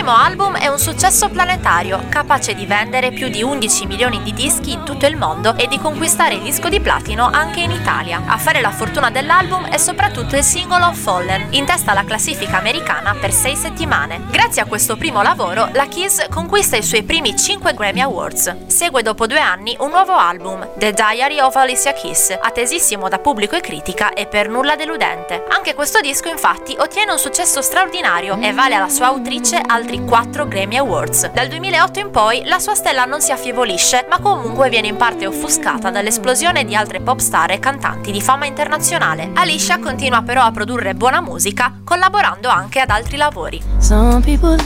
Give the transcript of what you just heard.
primo album è un successo planetario, capace di vendere più di 11 milioni di dischi in tutto il mondo e di conquistare il disco di platino anche in Italia. A fare la fortuna dell'album è soprattutto il singolo Fallen, in testa alla classifica americana per 6 settimane. Grazie a questo primo lavoro, la Kiss conquista i suoi primi 5 Grammy Awards. Segue dopo 2 anni un nuovo album, The Diary of Alicia Keys, attesissimo da pubblico e critica e per nulla deludente. Anche questo disco infatti ottiene un successo straordinario e vale alla sua autrice altri 4 Grammy Awards. Dal 2008 in poi la sua stella non si affievolisce, ma comunque viene in parte offuscata dall'esplosione di altre pop star e cantanti di fama internazionale. Alicia continua però a produrre buona musica, collaborando anche ad altri lavori. Some people